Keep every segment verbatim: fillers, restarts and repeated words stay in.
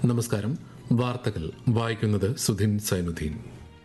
നമസ്കാരം. വാർത്തകൾ വായിക്കുന്നത് സുധിൻ സൈനുദ്ദീൻ.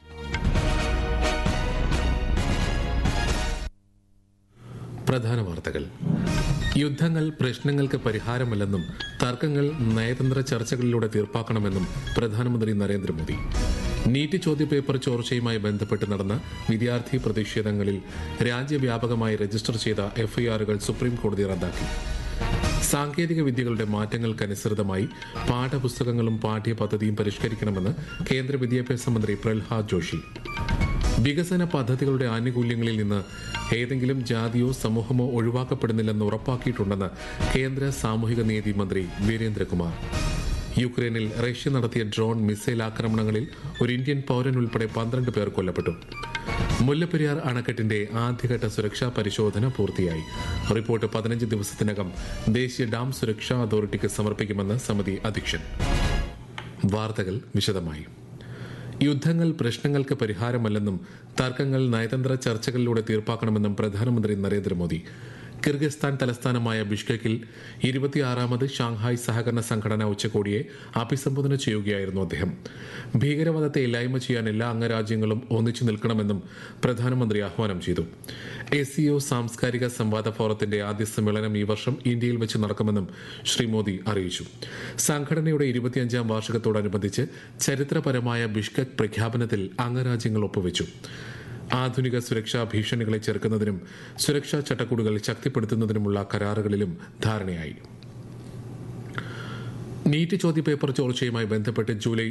പ്രധാന വാർത്തകൾ. യുദ്ധങ്ങൾ പ്രശ്നങ്ങൾക്ക് പരിഹാരമല്ലെന്നും തർക്കങ്ങൾ നയതന്ത്ര ചർച്ചകളിലൂടെ തീർപ്പാക്കണമെന്നും പ്രധാനമന്ത്രി നരേന്ദ്രമോദി. നീറ്റ് ചോദ്യപേപ്പർ ചോർച്ചയുമായി ബന്ധപ്പെട്ട് നടന്ന വിദ്യാർത്ഥി പ്രതിഷേധങ്ങളിൽ രാജ്യവ്യാപകമായി രജിസ്റ്റർ ചെയ്ത എഫ്ഐആറുകൾ സുപ്രീംകോടതി റദ്ദാക്കി. സാങ്കേതിക വിദ്യകളുടെ മാറ്റങ്ങൾക്കനുസൃതമായി പാഠപുസ്തകങ്ങളും പാഠ്യപദ്ധതിയും പരിഷ്കരിക്കണമെന്ന് കേന്ദ്ര വിദ്യാഭ്യാസ മന്ത്രി പ്രഹ്ലാദ് ജോഷി. വികസന പദ്ധതികളുടെ ആനുകൂല്യങ്ങളിൽ നിന്ന് ഏതെങ്കിലും ജാതിയോ സമൂഹമോ ഒഴിവാക്കപ്പെടുന്നില്ലെന്ന് ഉറപ്പാക്കിയിട്ടുണ്ടെന്ന് കേന്ദ്ര സാമൂഹിക നീതി മന്ത്രി വീരേന്ദ്രകുമാർ. യുക്രൈനിൽ റഷ്യ നടത്തിയ ഡ്രോൺ മിസൈൽ ആക്രമണങ്ങളിൽ ഒരു ഇന്ത്യൻ പൌരൻ ഉൾപ്പെടെ പന്ത്രണ്ട് പേർ കൊല്ലപ്പെട്ടു. മുല്ലപ്പെരിയാർ അണക്കെട്ടിന്റെ ആദ്യഘട്ട സുരക്ഷാ പരിശോധന പൂർത്തിയായി. റിപ്പോർട്ട് പതിനഞ്ച് ദിവസത്തിനകം ദേശീയ ഡാം സുരക്ഷാ അതോറിറ്റിക്ക് സമർപ്പിക്കുമെന്ന് സമിതി അധ്യക്ഷൻ. വാർത്തകൾ വിശദമായി. യുദ്ധങ്ങൾ പ്രശ്നങ്ങൾക്ക് പരിഹാരമല്ലെന്നും തർക്കങ്ങൾ നയതന്ത്ര ചർച്ചകളിലൂടെ തീർപ്പാക്കണമെന്നും പ്രധാനമന്ത്രി നരേന്ദ്രമോദി. കിർഗിസ്ഥാൻ തലസ്ഥാനമായ ബിഷ്കെക്കിൽ ഇരുപത്തിയാറാമത് ഷാങ്ഹായ് സഹകരണ സംഘടന ഉച്ചകോടിയെ അഭിസംബോധന ചെയ്യുകയായിരുന്നു അദ്ദേഹം. ഭീകരവാദത്തെ ഇല്ലായ്മ ചെയ്യാൻ എല്ലാ അംഗരാജ്യങ്ങളും ഒന്നിച്ചു നിൽക്കണമെന്നും പ്രധാനമന്ത്രി ആഹ്വാനം ചെയ്തു. എസിഒ സാംസ്കാരിക സംവാദ ഫോറത്തിന്റെ ആദ്യ സമ്മേളനം ഈ വർഷം ഇന്ത്യയിൽ വെച്ച് നടക്കുമെന്നും ശ്രീ മോദി അറിയിച്ചു. സംഘടനയുടെ ഇരുപത്തിയഞ്ചാം വാർഷികത്തോടനുബന്ധിച്ച് ചരിത്രപരമായ ബിഷ്കെക് പ്രഖ്യാപനത്തിൽ അംഗരാജ്യങ്ങൾ ഒപ്പുവെച്ചു. ആധുനിക സുരക്ഷാ ഭീഷണികളെ ചെറുക്കുന്നതിനും സുരക്ഷാ ചട്ടക്കൂടുകൾ ശക്തിപ്പെടുത്തുന്നതിനുമുള്ള കരാറുകളിലും ധാരണയായി. നീറ്റ് ചോദ്യപേപ്പർ ചോർച്ചയുമായി ബന്ധപ്പെട്ട് ജൂലൈ